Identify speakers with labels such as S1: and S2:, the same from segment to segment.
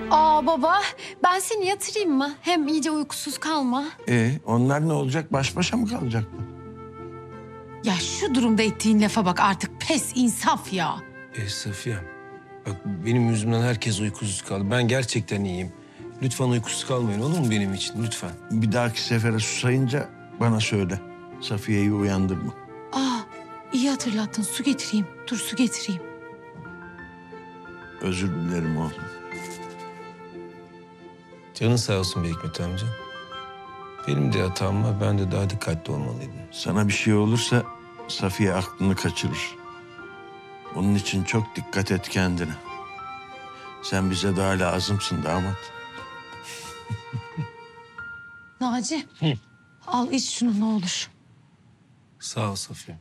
S1: Aa baba, ben seni yatırayım mı? Hem iyice uykusuz kalma.
S2: Onlar ne olacak? Baş başa mı kalacaklar?
S3: Ya şu durumda ettiğin lafa bak artık, pes, insaf ya.
S4: Safiye, bak benim yüzümden herkes uykusuz kaldı. Ben gerçekten iyiyim. Lütfen uykusuz kalmayın, olur mu benim için? Lütfen.
S2: Bir dahaki sefere susayınca bana söyle. Safiye'yi uyandırma.
S3: Aa, iyi hatırlattın, su getireyim. Dur, su getireyim.
S2: Özür dilerim oğlum.
S4: Canın sağ olsun be Hikmet amca. Benim de hatam var, ben de daha dikkatli olmalıydım.
S2: Sana bir şey olursa Safiye aklını kaçırır. Onun için çok dikkat et kendine. Sen bize daha lazımsın damat.
S3: Naci, al iç şunu ne olur.
S4: Sağ ol Safiye.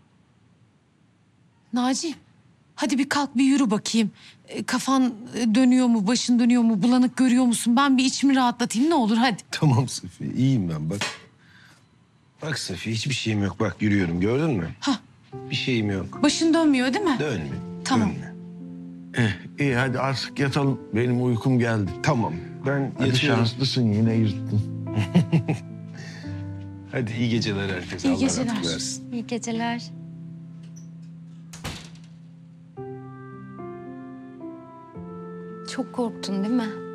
S3: Naci, hadi bir kalk bir yürü bakayım. Kafan dönüyor mu, başın dönüyor mu, bulanık görüyor musun? Ben bir içimi rahatlatayım ne olur hadi.
S4: Tamam Safiye, iyiyim ben bak. Bak Safiye, hiçbir şeyim yok. Bak yürüyorum, gördün mü?
S3: Hah.
S4: Bir şeyim yok.
S3: Başın dönmüyor değil mi?
S4: Dönme.
S3: Tamam.
S4: Dönme.
S2: İyi hadi artık yatalım. Benim uykum geldi.
S4: Tamam, ben
S2: Hadi
S4: yatıyorum.
S2: şanslısın, yine yırttın.
S4: Hadi iyi geceler herkese.
S3: İyi
S4: Allah
S3: geceler.
S4: rahatlık versin.
S1: İyi geceler. Çok korktun değil mi?